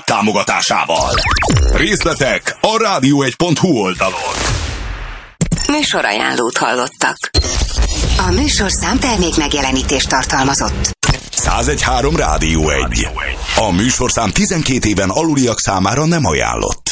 támogatásával. Részletek a radio1.hu oldalon. Műsorajánlót hallottak. A műsorszám termék megjelenítést tartalmazott. 101.3 Rádió 1. A műsorszám 12 éven aluliak számára nem ajánlott.